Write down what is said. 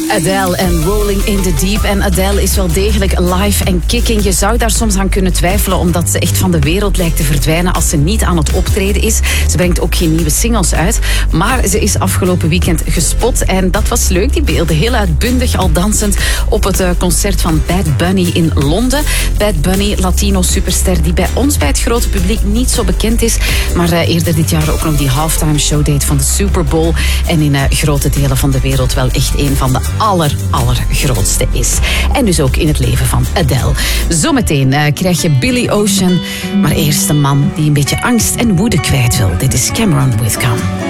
Adele en Rolling in the Deep. En Adele is wel degelijk live en kicking. Je zou daar soms aan kunnen twijfelen, omdat ze echt van de wereld lijkt te verdwijnen als ze niet aan het optreden is. Ze brengt ook geen nieuwe singles uit. Maar ze is afgelopen weekend gespot en dat was leuk, die beelden. Heel uitbundig, al dansend op het concert van Bad Bunny in Londen. Bad Bunny, Latino superster die bij ons, bij het grote publiek, niet zo bekend is. Maar eerder dit jaar ook nog die halftime show deed van de Super Bowl. En in grote delen van de wereld wel echt een van de allergrootste is. En dus ook in het leven van Adele. Zometeen krijg je Billy Ocean. Maar eerst een man die een beetje angst en woede kwijt wil. Dit is Cameron Whitcomb.